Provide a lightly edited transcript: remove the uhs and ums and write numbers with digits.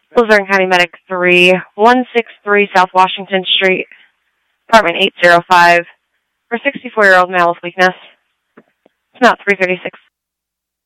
Luzerne County Medic 3, 163 South Washington Street, apartment 805, for 64-year-old male with weakness. It's now 3:36.